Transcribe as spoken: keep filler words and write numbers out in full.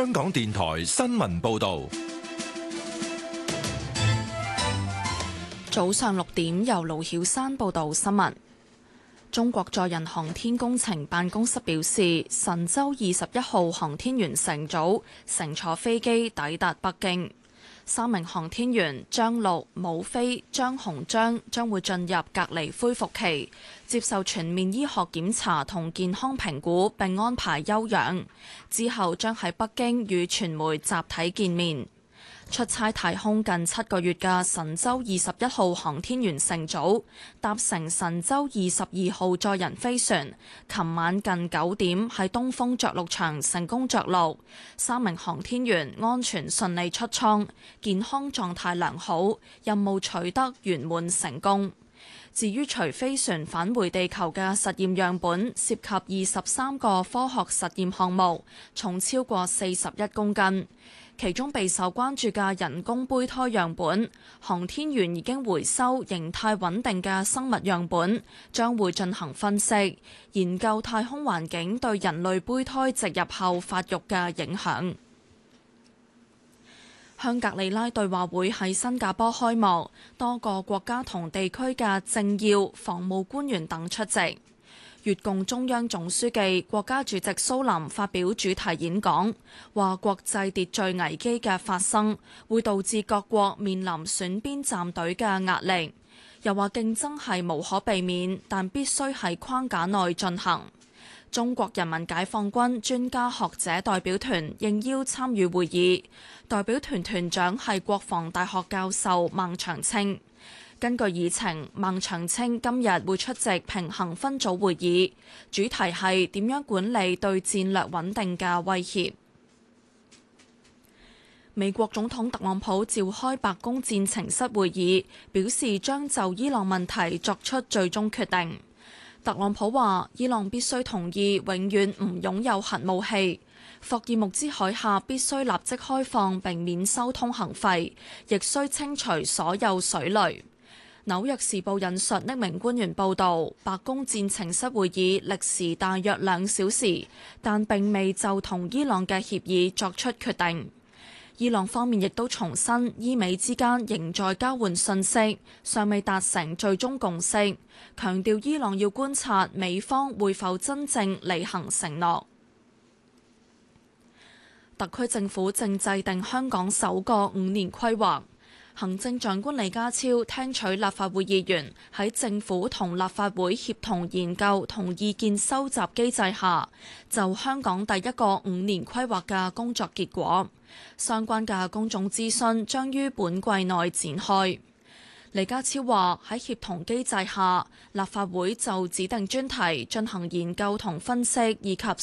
香港電台新聞報道。 早上六點，由盧曉山報道新聞。中國載人航天工程辦公室表示，神舟二十一號航天員乘組乘坐飛機抵達北京，三名航天員張陸、武飛、張洪章將會進入隔離恢復期，接受全面醫學檢查同健康評估，並安排休養。之後將喺北京與傳媒集體見面。出差太空近七個月嘅神舟二十一號航天員乘組搭乘神舟二十二號載人飛船，琴晚近九點喺東風着陸場成功着陸，三名航天員安全順利出艙，健康狀態良好，任務取得圓滿成功。至於隨飛船返回地球嘅實驗樣本，涉及二十三個科學實驗項目，重超過四十一公斤。其中備受關注嘅人工胚胎樣本，航天員已經回收形態穩定嘅生物樣本，將會進行分析，研究太空環境對人類胚胎植入後發育嘅影響。香格里拉對話會喺新加坡開幕，多個國家同地區嘅政要、防務官員等出席。越共中央總書記、國家主席蘇林發表主題演講，話國際秩序危機嘅發生會導致各國面臨選邊站隊嘅壓力，又話競爭係無可避免，但必須喺框架內進行。中國人民解放軍專家學者代表團應邀參與會議，代表團團長係國防大學教授孟長青。根據議程，孟長青今日會出席平衡分組會議，主題係點樣管理對戰略穩定嘅威脅。美國總統特朗普召開白宮戰情室會議，表示將就伊朗問題作出最終決定。特朗普話，伊朗必須同意永遠唔擁有核武器，霍爾木茲海峽必須立即開放並免收通行費，亦需清除所有水雷。紐約時報引述匿名官員報導，白宮戰情室會議歷時大約兩小時，但並未就同伊朗嘅協議作出決定。伊朗方面亦都重申，伊美之間仍在交換信息，尚未達成最終共識，強調伊朗要觀察美方會否真正履行承諾。特區政府正制定香港首個五年規劃。行政長官李家超聽取立法會議員喺政府同立法會協同研究同意見收集機制下，就香港第一個五年規劃嘅工作結果，相關嘅公眾諮詢將於本季內展開。李家超話喺協同機制下，立法會就指定專題進行研究同分析，以及